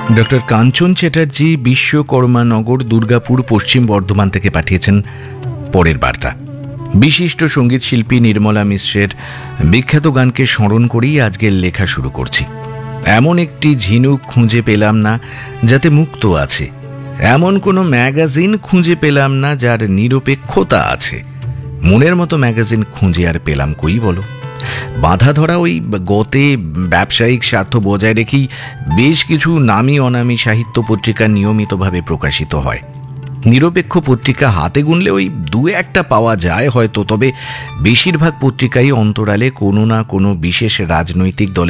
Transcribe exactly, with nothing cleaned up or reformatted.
Doctor কাঞ্চন চ্যাটার্জি বিশ্বকর্মানগর, দুর্গাপুর, পশ্চিম বর্ধমান থেকে পাঠিয়েছেন পরের বার্তা। বিশিষ্ট সঙ্গীত শিল্পী নির্মলা মিশ্রের বিখ্যাত গানকে স্মরণ করেই আজকের লেখা শুরু করছি। এমন একটি ঝিনুক খুঁজে পেলাম না যাতে মুক্ত আছে, এমন কোনো ম্যাগাজিন খুঁজে পেলাম না যার নিরপেক্ষতা আছে। মনের মতো ম্যাগাজিন খুঁজে আর পেলাম কই বলো? বাধা ধরা ওই গতে ব্যবসায়িক স্বার্থ বজায় রেখেই বেশ কিছু নামি অনামি সাহিত্য পত্রিকা নিয়মিতভাবে প্রকাশিত হয়। নিরপেক্ষ পত্রিকা হাতে গুনলে ওই দু একটা পাওয়া যায় হয়তো, তবে বেশিরভাগ পত্রিকাই অন্তরালে কোনো না কোনো বিশেষ রাজনৈতিক দলের